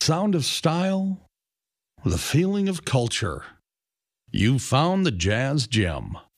Sound of style, the feeling of culture. You've found the Jazz Gem.